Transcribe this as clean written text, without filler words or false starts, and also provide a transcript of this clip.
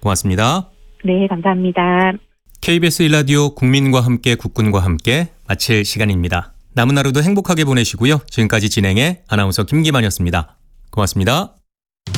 고맙습니다. 네, 감사합니다. KBS 1라디오 국민과 함께 국군과 함께 마칠 시간입니다. 남은 하루도 행복하게 보내시고요. 지금까지 진행의 아나운서 김기만이었습니다. 고맙습니다.